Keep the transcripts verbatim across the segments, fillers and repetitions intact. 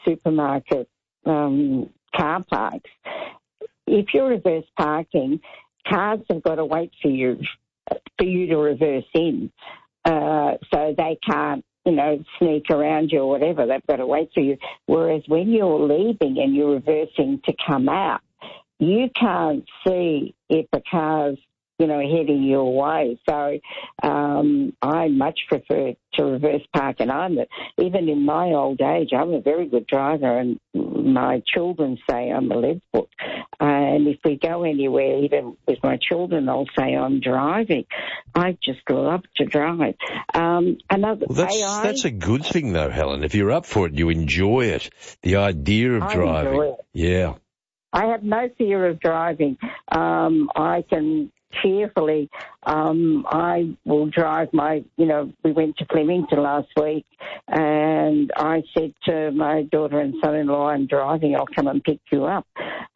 supermarket um, car parks, if you're reverse parking, cars have got to wait for you for you to reverse in, uh, so they can't, you know, sneak around you or whatever. They've got to wait for you. Whereas when you're leaving and you're reversing to come out, you can't see if the car's, you know, heading your way. So um, I much prefer to reverse park, and I'm the, even in my old age, I'm a very good driver, and my children say I'm a lead foot. And if we go anywhere, even with my children, they'll say I'm driving. I just love to drive. Um, another well, that's, A I, that's a good thing, though, Helen. If you're up for it, you enjoy it. The idea of I driving. enjoy it. Yeah. I have no fear of driving. Um, I can cheerfully, um, I will drive my, you know, we went to Flemington last week, and I said to my daughter and son-in-law, I'm driving, I'll come and pick you up.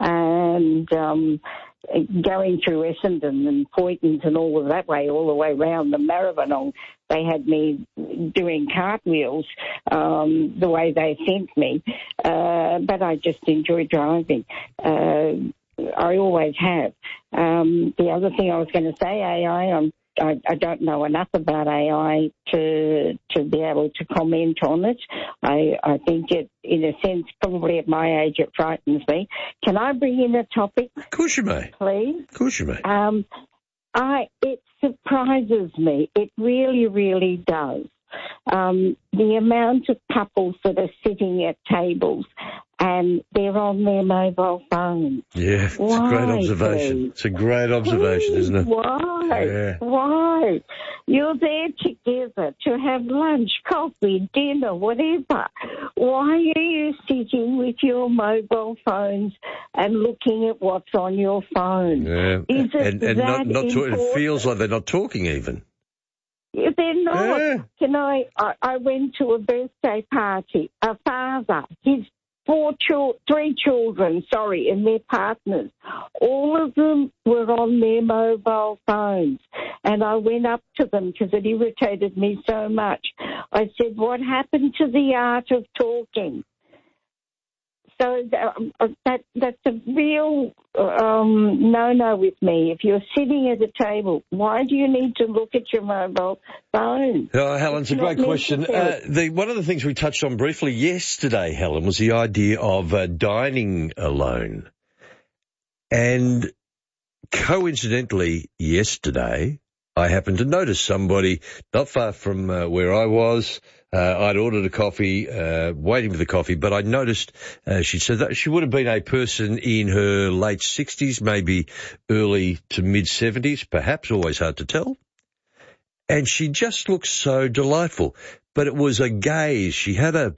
And um, going through Essendon and Poyntons and all of that way, all the way round the Maribyrnong, they had me doing cartwheels um, the way they sent me, uh, but I just enjoy driving. Uh, I always have. Um, the other thing I was going to say, A I, I'm, I, I don't know enough about A I to to be able to comment on it. I, I think it, in a sense, probably at my age, it frightens me. Can I bring in a topic? Of course you may. Please? Of course you may. Um, I, it surprises me. It really, really does. Um, the amount of couples that are sitting at tables and they're on their mobile phones. Yeah, it's Why, a great observation. please? It's a great observation, Please, isn't it? Why? Yeah. Why? You're there together to have lunch, coffee, dinner, whatever. Why are you sitting with your mobile phones and looking at what's on your phone? Yeah. Is it and and that not, not to, important? it feels like they're not talking even. They're not. Yeah. Can I, I? I went to a birthday party. A father, his four chil- three children, sorry, and their partners. All of them were on their mobile phones. And I went up to them because it irritated me so much. I said, what happened to the art of talking? So that, that that's a real um, no-no with me. If you're sitting at a table, why do you need to look at your mobile phone? Oh, Helen, it's a great question. Uh, the, one of the things we touched on briefly yesterday, Helen, was the idea of uh, dining alone. And coincidentally, yesterday, I happened to notice somebody not far from uh, where I was. Uh, I'd ordered a coffee, uh, waiting for the coffee, but I noticed uh, she said that she would have been a person in her late sixties, maybe early to mid-seventies, perhaps, always hard to tell. And she just looked so delightful. But it was a gaze. She had a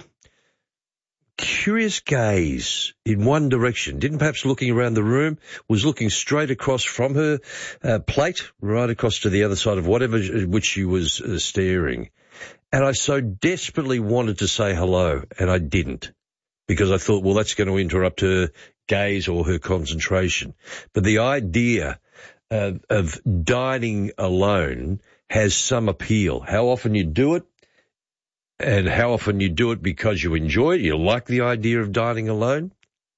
curious gaze in one direction, didn't perhaps looking around the room, was looking straight across from her uh, plate, right across to the other side of whatever which she was uh, staring. And I so desperately wanted to say hello, and I didn't, because I thought, well, that's going to interrupt her gaze or her concentration. But the idea uh, of dining alone has some appeal. How often you do it, and how often you do it because you enjoy it, you like the idea of dining alone,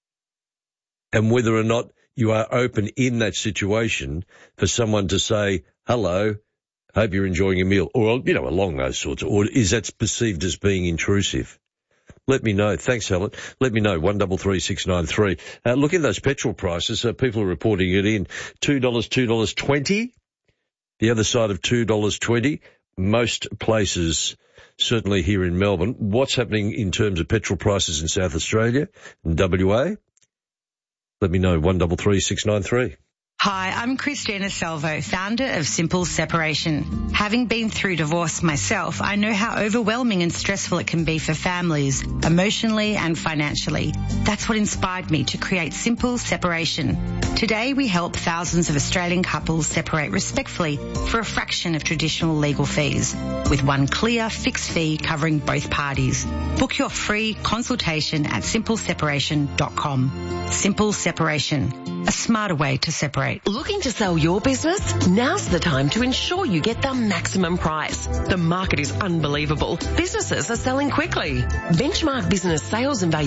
and whether or not you are open in that situation for someone to say, hello, hope you're enjoying your meal, or, you know, along those sorts, or is that perceived as being intrusive? Let me know. Thanks, Helen. Let me know. One double three six nine three. Uh, look at those petrol prices. Uh, people are reporting it in. Two dollars, two dollars twenty. The other side of two dollars twenty. Most places, certainly here in Melbourne. What's happening in terms of petrol prices in South Australia and W A? Let me know. One double three six nine three. Hi, I'm Christina Salvo, founder of Simple Separation. Having been through divorce myself, I know how overwhelming and stressful it can be for families, emotionally and financially. That's what inspired me to create Simple Separation. Today, we help thousands of Australian couples separate respectfully for a fraction of traditional legal fees, with one clear, fixed fee covering both parties. Book your free consultation at simple separation dot com. Simple Separation, a smarter way to separate. Looking to sell your business? Now's the time to ensure you get the maximum price. The market is unbelievable. Businesses are selling quickly. Benchmark Business Sales and Value